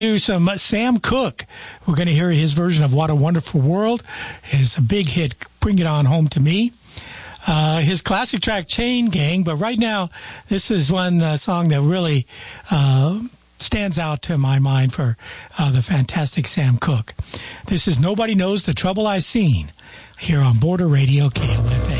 Do some Sam Cooke. We're going to hear his version of What a Wonderful World. His big hit, Bring It On Home to Me. His classic track, Chain Gang. But right now, this is one song that really stands out to my mind for the fantastic Sam Cooke. This is Nobody Knows the Trouble I've Seen here on Border Radio KOFA.